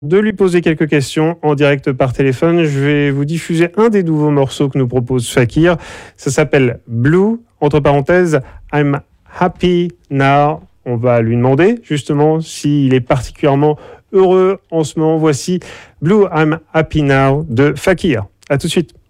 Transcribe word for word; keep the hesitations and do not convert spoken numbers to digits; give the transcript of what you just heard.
de lui poser quelques questions en direct par téléphone. Je vais vous diffuser un des nouveaux morceaux que nous propose Fakir. Ça s'appelle Blue, entre parenthèses, I'm happy now. On va lui demander justement s'il est particulièrement heureux en ce moment. Voici Blue, I'm happy now de Fakir. À tout de suite.